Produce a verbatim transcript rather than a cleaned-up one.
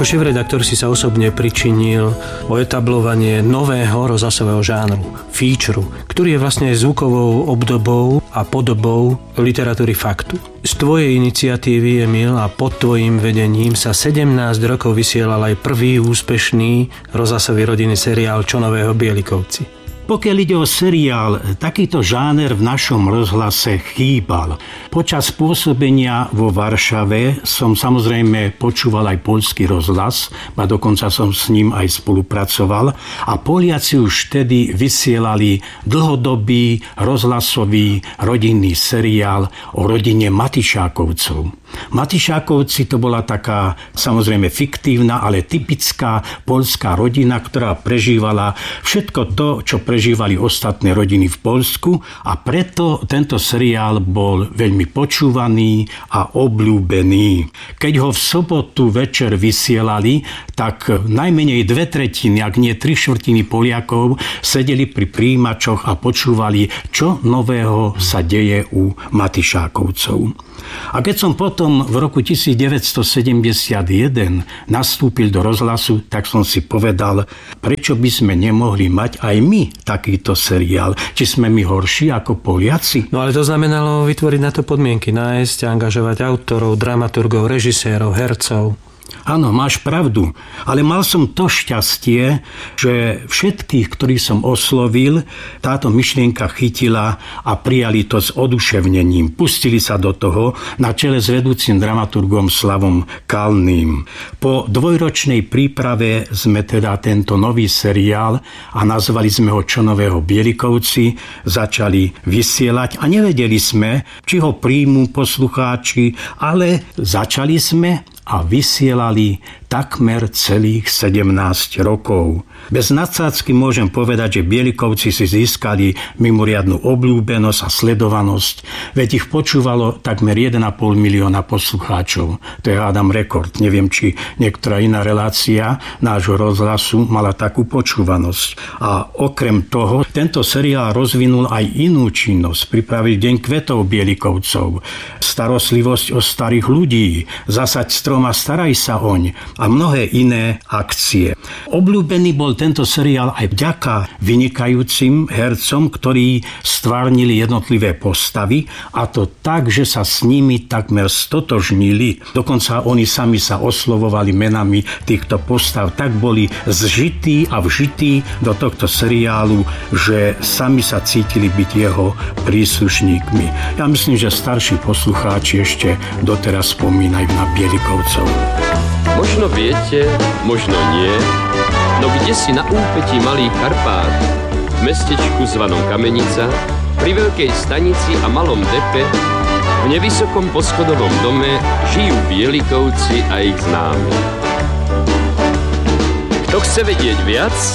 Ako šéfredaktor si sa osobne pričinil o etablovanie nového rozhlasového žánru, featureu, ktorý je vlastne zvukovou obdobou a podobou literatúry faktu. Z tvojej iniciatívy, Emil, a pod tvojím vedením sa sedemnásť rokov vysielal aj prvý úspešný rozhlasový rodinný seriál Čo nového Bielikovci. Pokiaľ ide o seriál, takýto žáner v našom rozhlase chýbal. Počas pôsobenia vo Varšave som samozrejme počúval aj poľský rozhlas, a dokonca som s ním aj spolupracoval a Poliaci už vtedy vysielali dlhodobý rozhlasový rodinný seriál o rodine Matišákovcov. Matišákovci to bola taká samozrejme fiktívna, ale typická poľská rodina, ktorá prežívala všetko to, čo prežívali ostatné rodiny v Poľsku, a preto tento seriál bol veľmi počúvaný a obľúbený. Keď ho v sobotu večer vysielali, tak najmenej dve tretiny, ak nie tri štvrtiny Poliakov sedeli pri prijímačoch a počúvali, čo nového sa deje u Matišákovcov. A keď som potom v roku devätnásťsedemdesiatjeden nastúpil do rozhlasu, tak som si povedal, prečo by sme nemohli mať aj my takýto seriál. Či sme my horší ako Poliaci? No ale to znamenalo vytvoriť na to podmienky, nájsť a angažovať autorov, dramaturgov, režisérov, hercov. Áno, máš pravdu, ale mal som to šťastie, že všetkých, ktorých som oslovil, táto myšlienka chytila a prijali to s oduševnením. Pustili sa do toho na čele s vedúcim dramaturgom Slavom Kalným. Po dvojročnej príprave sme teda tento nový seriál, a nazvali sme ho Čo nového Bielikovci, začali vysielať a nevedeli sme, či ho príjmú poslucháči, ale začali sme a vysielali takmer celých sedemnásť rokov. Bez nadsázky môžem povedať, že Bielikovci si získali mimoriadnu obľúbenosť a sledovanosť, veď ich počúvalo takmer jeden a pol milióna poslucháčov. To je, hádam, rekord. Neviem, či niektorá iná relácia nášho rozhlasu mala takú počúvanosť. A okrem toho, tento seriál rozvinul aj inú činnosť. Pripravil Deň kvetov Bielikovcov, starostlivosť o starých ľudí, zasaď strom a staraj sa oň a mnohé iné akcie. Obľúbený bol tento seriál aj vďaka vynikajúcim hercom, ktorí stvárnili jednotlivé postavy, a to tak, že sa s nimi takmer stotožnili. Dokonca oni sami sa oslovovali menami týchto postav. Tak boli zžití a vžití do tohto seriálu, že sami sa cítili byť jeho príslušníkmi. Ja myslím, že starší poslucháči ešte doteraz spomínajú na Bielikovcov. Možno viete, možno nie, no kde si na úpetí Malých Karpát, v mestečku zvanom Kamenica, pri veľkej stanici a malom depe, v nevysokom poschodovom dome žijú Bielikovci a ich známi. Kto chce vedieť viac,